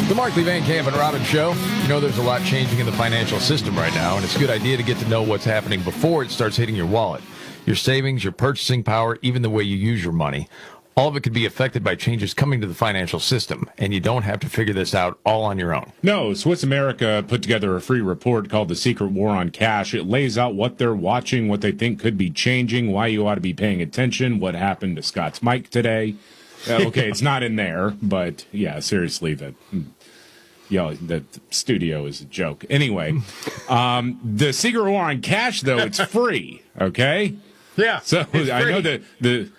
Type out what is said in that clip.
The Markley, Van Camp, and Robbins Show. You know there's a lot changing in the financial system right now, and it's a good idea to get to know what's happening before it starts hitting your wallet. Your savings, your purchasing power, even the way you use your money. All of it could be affected by changes coming to the financial system, and you don't have to figure this out all on your own. No, Swiss America put together a free report called The Secret War on Cash. It lays out what they're watching, what they think could be changing, why you ought to be paying attention, what happened to Scott's mic today. Okay, it's not in there, but yeah, seriously, the studio is a joke. Anyway, the Secret War on Cash, though, it's free, okay? Yeah. So I know that the